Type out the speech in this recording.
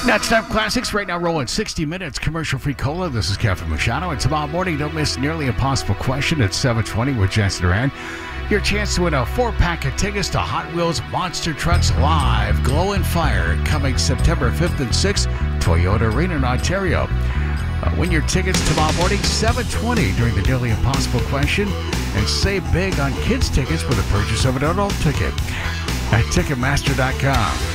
Next up, classics right now rolling 60 minutes, commercial-free cola. This is Kevin Machado. And tomorrow morning, don't miss Nearly Impossible Question at 7:20 with Jensen Duran. Your chance to win a 4-pack of tickets to Hot Wheels Monster Trucks Live Glow and Fire coming September 5th and 6th, Toyota Arena in Ontario. Win your tickets tomorrow morning, 7:20 during the Nearly Impossible Question, and save big on kids' tickets with the purchase of an adult ticket at Ticketmaster.com.